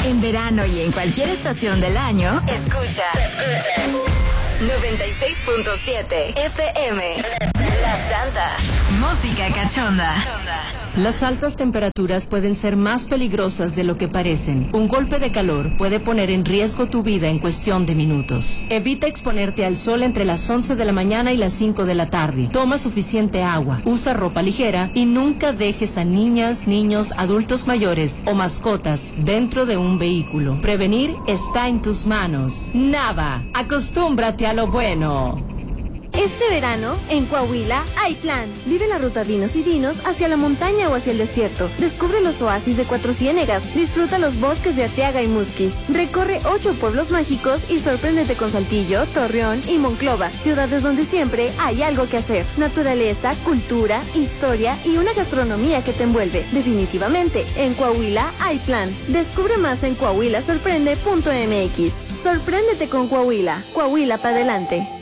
En verano y en cualquier estación del año, escucha 96.7 FM. La Santa. Música cachonda. Las altas temperaturas pueden ser más peligrosas de lo que parecen. Un golpe de calor puede poner en riesgo tu vida en cuestión de minutos. Evita exponerte al sol entre las 11 de la mañana y las 5 de la tarde. Toma suficiente agua, usa ropa ligera y nunca dejes a niñas, niños, adultos mayores o mascotas dentro de un vehículo. Prevenir está en tus manos. Nava, acostúmbrate a lo bueno. Este verano, en Coahuila, hay plan. Vive la ruta Vinos y Dinos hacia la montaña o hacia el desierto. Descubre los oasis de Cuatro Ciénegas. Disfruta los bosques de Arteaga y Musquis. Recorre 8 pueblos mágicos y sorpréndete con Saltillo, Torreón y Monclova. Ciudades donde siempre hay algo que hacer. Naturaleza, cultura, historia y una gastronomía que te envuelve. Definitivamente, en Coahuila hay plan. Descubre más en coahuilasorprende.mx. Sorpréndete con Coahuila. Coahuila para adelante.